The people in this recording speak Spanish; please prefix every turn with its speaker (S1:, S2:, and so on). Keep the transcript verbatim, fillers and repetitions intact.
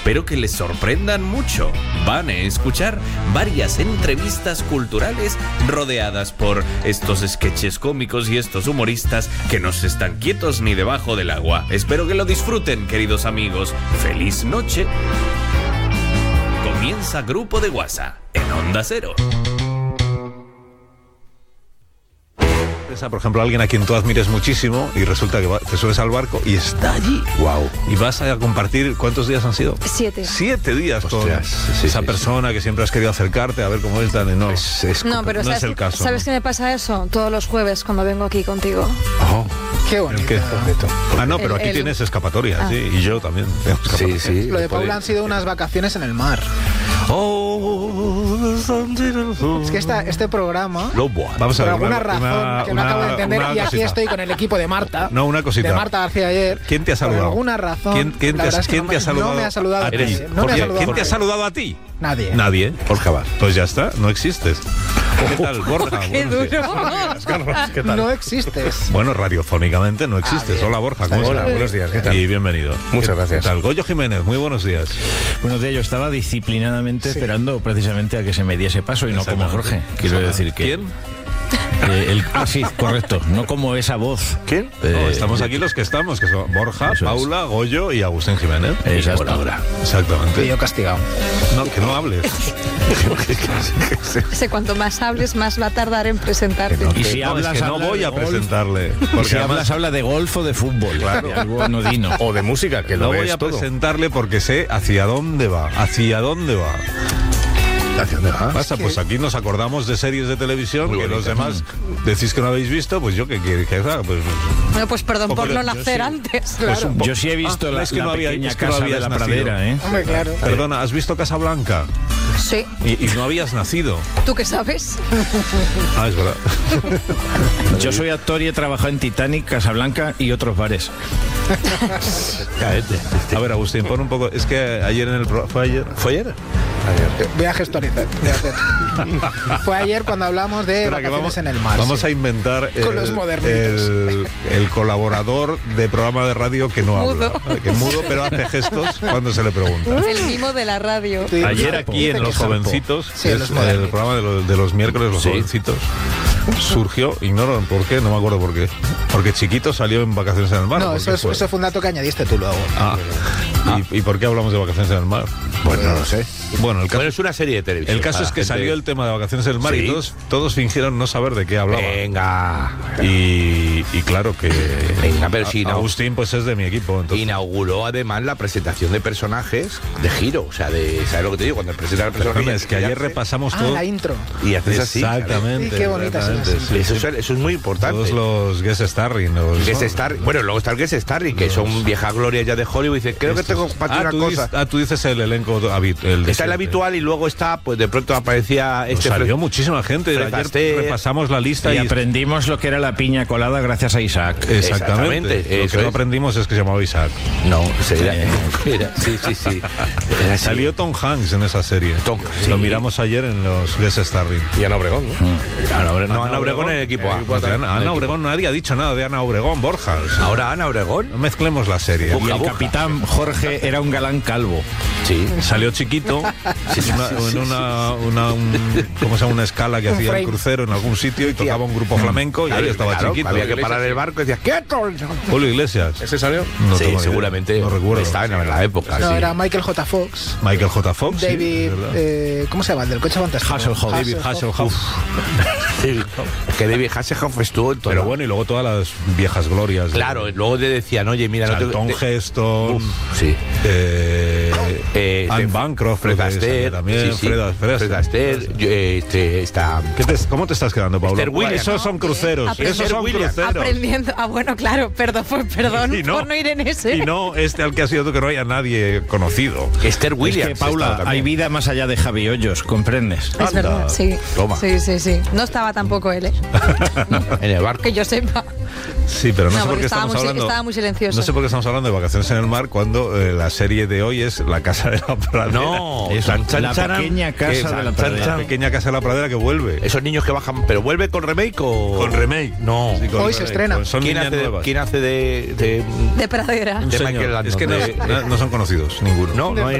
S1: espero que les sorprendan mucho. Van a escuchar varias entrevistas culturales rodeadas por estos sketches cómicos y estos humoristas que no se están quietos ni debajo del agua. Espero que lo disfruten, queridos amigos. ¡Feliz noche! Comienza Grupo de WhatsApp en Onda Cero.
S2: Por ejemplo, alguien a quien tú admires muchísimo y resulta que va, te subes al barco y está allí. Wow. Y vas a compartir, ¿cuántos días han sido?
S3: Siete.
S2: Siete días con
S4: Hostias, sí,
S2: esa
S4: sí,
S2: persona
S4: sí.
S2: que siempre has querido acercarte a ver cómo es, Dani. No,
S4: Es, es
S3: No, pero
S2: no
S3: ¿sabes,
S2: es el caso,
S3: ¿sabes
S2: ¿no?
S3: qué me pasa eso? Todos los jueves cuando vengo aquí contigo.
S2: Oh,
S5: Qué bonito.
S2: ¿el qué? Ah, no, pero
S3: El-
S2: aquí
S3: el-
S2: tienes escapatoria,
S3: Ah.
S2: sí, y yo también tengo
S4: Sí,
S2: escapatoria.
S4: sí.
S5: Lo de
S4: puede-
S5: Paula han sido unas vacaciones en el mar.
S2: Oh,
S5: Es que esta, este programa,
S4: Lo bueno.
S2: Vamos a
S5: por
S2: ver,
S5: alguna
S2: una-
S5: razón
S2: una-
S5: que no acabo de
S2: una-
S5: entender,
S2: una
S5: y aquí
S2: cosita.
S5: estoy con el equipo de Marta.
S2: No, una cosita.
S5: De Marta García ayer.
S2: ¿Quién te ha saludado?
S5: Por alguna razón.
S2: ¿Quién, quién
S5: la
S2: te,
S5: verdad es que
S2: quién
S5: no
S2: te ha
S5: me-
S2: saludado?
S5: No me ha saludado
S2: a ti?
S5: nadie. No
S2: ¿Por
S5: me ha
S2: qué?
S5: saludado
S2: ¿Quién te ha
S5: nadie.
S2: saludado a ti?
S5: Nadie.
S2: Nadie.
S4: Borja Bar.
S2: Pues ya está, no existes. ¿Qué tal, Borja?
S3: ¡Qué
S2: Buenos días.
S3: duro!
S2: ¿Qué tal?
S5: No existes.
S2: Bueno, radiofónicamente no existes.
S5: bien.
S2: Hola, Borja, ¿cómo
S4: Hola,
S2: estás?
S4: buenos días, ¿qué tal?
S2: Y bienvenido.
S4: Muchas
S2: ¿Qué-
S4: gracias.
S2: ¿Qué tal? Goyo Jiménez, muy buenos días.
S6: Buenos días, yo estaba disciplinadamente
S5: Sí.
S6: esperando precisamente a que se me diese paso y no como Jorge. Quiero decir que...
S2: ¿Quién?
S6: eh, el, ah, sí, correcto. No como esa voz.
S4: ¿Quién?
S6: Eh,
S2: No, estamos aquí los que estamos, que son Borja,
S6: Eso es.
S2: Paula, Goyo y Agustín Jiménez.
S6: Exacto.
S4: Por ahora.
S2: Exactamente.
S5: Y yo castigado.
S2: No, que no hables.
S3: Sé cuanto más hables, más va a tardar en presentarte.
S6: Y si
S2: No,
S6: hablas,
S2: es que no
S6: habla
S2: voy
S6: de
S2: a
S6: golf.
S2: presentarle.
S6: Y
S2: Porque
S6: si
S2: además
S6: hablas, habla de golf o de fútbol. Claro. De algo anodino.
S4: O de música, que lo
S2: no voy
S4: ves
S2: a
S4: todo.
S2: presentarle porque sé hacia dónde va. Hacia dónde va.
S4: ¿Hacia dónde vas?
S2: Pasa, pues aquí nos acordamos de series de televisión
S4: Muy
S2: que los
S4: bonita.
S2: demás decís que no habéis visto, pues yo que quiero que haga, pues
S3: Bueno, pues perdón por
S2: Poco-
S3: no
S2: yo
S3: nacer
S2: sí.
S3: antes.
S2: Pues
S3: Claro.
S2: un poco.
S6: Yo sí he visto
S2: Ah,
S6: la,
S2: es que
S6: la
S2: no había-
S6: pequeña
S2: es que no
S6: casa de
S2: habías
S6: la
S2: nacido.
S6: pradera, ¿eh?
S5: Hombre, claro.
S2: Perdona, ¿has visto Casablanca?
S3: Sí.
S2: Y, y no habías nacido.
S3: ¿Tú qué sabes?
S2: Ah, es verdad.
S6: Yo soy actor y he trabajado en Titanic, Casablanca y otros bares.
S2: A ver, Agustín, pon un poco. Es que ayer en el pro- ¿Fue ayer?
S4: ¿Fue ayer?
S5: Voy a gestorizar. voy a hacer. Fue ayer cuando hablamos de
S2: Espera, que
S5: vacaciones
S2: vamos,
S5: en el mar.
S2: vamos
S5: sí.
S2: a inventar
S5: Con
S2: el,
S5: los modernitos.
S2: el, el colaborador de programa de radio que no habla.
S3: Mudo.
S2: Que mudo, pero hace gestos cuando se le pregunta.
S3: El mimo de la radio.
S5: Sí,
S2: Ayer
S5: Sampo.
S2: aquí en
S5: Dice
S2: Los
S5: que Sampo.
S2: Jovencitos,
S5: Sí,
S2: que
S5: en
S2: es
S5: los
S2: el
S5: modernitos.
S2: programa de los, de los miércoles, Los
S4: Sí.
S2: Jovencitos, surgió, ignoro por qué, no me acuerdo por qué, porque Chiquito salió en Vacaciones en el Mar.
S5: No,
S2: ¿por
S5: eso,
S2: qué
S5: es,
S2: fue?
S5: eso fue un dato que añadiste tú luego.
S2: Ah, ¿Y, ¿y por qué hablamos de Vacaciones en el Mar?
S4: Pues no lo sé.
S2: Bueno, el caso,
S4: Bueno, es una serie de televisión.
S2: el caso
S4: para
S2: es que
S4: gente-
S2: salió el tema de Vacaciones en el Mar
S4: Sí.
S2: y todos, todos fingieron no saber de qué hablaba.
S4: Venga.
S2: Y, y claro que
S4: Venga, pero si no.
S2: Agustín pues es de mi equipo. Entonces,
S4: Inauguró además la presentación de personajes de giro. O sea, de, ¿sabes lo que te digo? Cuando presentas el personaje.
S2: perdona, es que ayer repasamos
S5: Ah,
S2: todo.
S5: la intro.
S4: Y haces así.
S2: Exactamente.
S5: Sí, qué bonita es
S2: exactamente,
S5: esa.
S2: sí,
S4: Eso,
S2: sí.
S4: es, eso es muy importante.
S2: Todos los guest starring. Los,
S4: Guest
S2: ¿no?
S4: Star, bueno, luego está el Guest Starring, que son viejas glorias ya de Hollywood. Y dice, creo que tengo para ti
S2: Ah,
S4: una
S2: tú
S4: cosa.
S2: dices, ah, tú dices el elenco habit- el de
S4: Está el
S2: siempre.
S4: habitual y luego está, pues de pronto aparecía
S2: Pues
S4: este.
S2: salió
S4: Fred-
S2: muchísima gente.
S4: Fred
S2: Ayer
S4: Astaire.
S2: repasamos la lista
S6: Y
S2: y,
S6: aprendimos lo que era la piña colada gracias a Isaac.
S2: exactamente.
S4: Exactamente,
S2: Lo
S4: eso
S2: que no
S4: es.
S2: aprendimos es que se llamaba Isaac.
S4: No, se era, era- sí, sí, sí. Era así.
S2: Salió Tom Hanks en esa serie.
S4: Tom,
S2: Lo
S4: sí.
S2: miramos ayer en los guest starring.
S4: Y Ana Obregón, ¿no? Ana Obregón, no, Ana Obregón en el equipo A.
S2: Pues de Ana,
S4: En el
S2: Ana
S4: equipo.
S2: Obregón, nadie ha dicho nada de Ana Obregón, Borja. O sea,
S4: Ahora Ana Obregón.
S2: no mezclemos la serie.
S6: Y el capitán Jorge era un galán calvo.
S4: Sí.
S2: Salió chiquito en una, en una, una- un- ¿cómo se llama? Una escala que
S5: Un
S2: hacía el
S5: frame.
S2: crucero en algún sitio y tocaba un grupo flamenco y ahí estaba
S4: Claro,
S2: chiquito.
S4: había que parar el barco y decía, ¿quieto?
S2: Julio Iglesias.
S4: ¿Ese salió?
S2: No
S4: sí,
S2: tengo ni idea.
S4: seguramente.
S2: No recuerdo.
S4: Estaba en la época.
S5: No,
S4: sí.
S5: era Michael J. Fox.
S2: Michael J. Fox. sí,
S5: David,
S2: es verdad.
S5: eh, ¿cómo se llama? El del coche fantástico.
S6: Hasselhoff.
S2: David Hasselhoff.
S4: Sí. Que David Hasselhoff estuvo en todo.
S2: Pero bueno, y luego todas las viejas glorias. de-
S4: Claro, luego te decían, oye, mira, no te.
S2: Charlton
S4: te-
S2: Heston.
S4: Uf, sí.
S2: eh,
S4: Eh,
S2: Anne
S4: este,
S2: Bancroft.
S4: Fred
S2: creo que
S4: Astaire,
S2: sale también.
S4: sí, sí.
S2: Fred, Fred
S4: Fred Astaire, yo, eh, este, está.
S2: ¿Qué te- ¿Cómo te estás quedando, Pablo?
S4: Esther Williams.
S2: Esos son cruceros.
S3: Aprender-
S2: Esos son
S4: Williams.
S2: cruceros.
S3: Aprendiendo. Ah, bueno, claro, perdón, pues, perdón
S2: Y no-
S3: por no ir en ese.
S2: Y no este al que ha sido tú, que no haya nadie conocido.
S4: Esther Williams.
S6: Es que, Paula,
S4: estaba
S6: hay
S4: también.
S6: vida más allá de Javi Hoyos, ¿comprendes?
S3: Es
S2: Anda.
S3: verdad, sí.
S4: Toma.
S3: Sí, sí, sí. No estaba tampoco él, ¿eh?
S4: En el barco.
S3: Que yo sepa.
S2: Sí, pero no,
S3: No,
S2: sé por
S3: porque
S2: qué
S3: estaba
S2: estamos
S3: muy si-
S2: hablando.
S3: estaba muy silencioso.
S2: No sé por qué estamos hablando de Vacaciones en el Mar cuando eh, la serie de hoy es La Casa de la Pradera.
S4: No,
S6: Eso,
S4: chan, chan,
S6: la
S4: charan,
S6: pequeña casa
S4: que-
S6: de la
S4: chan,
S6: pradera.
S4: chan.
S2: La pequeña Casa de la Pradera que vuelve.
S4: Esos niños que bajan, pero vuelve con remake o
S2: Con remake.
S4: No.
S2: Sí, con
S5: Hoy se
S2: remake.
S5: estrena.
S2: Pues son
S4: ¿Quién
S2: niñas
S4: hace, de,
S2: nuevas.
S4: ¿Quién hace de, de,
S3: De pradera.
S2: Un
S4: de
S2: señor.
S4: Michael Landon?
S2: Es que no,
S4: De-
S2: no- no son conocidos, ninguno.
S4: No, no hay